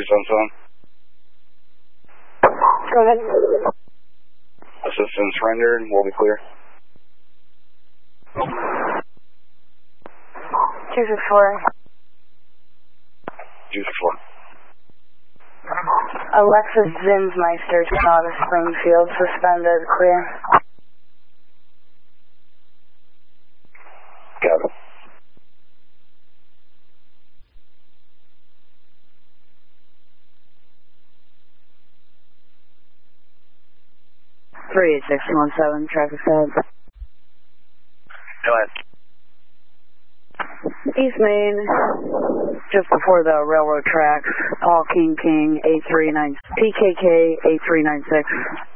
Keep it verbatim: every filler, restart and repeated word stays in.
seven seven. Go ahead. Assistance rendered, we'll be clear. two six four. two six four. Alexis Zinsmeister, Sonata Springfield, suspended, clear. Got it. three eight six one seven, traffic ahead. Go ahead. East Main, just before the railroad tracks, Paul King King, eight three nine, P K K eight three nine six.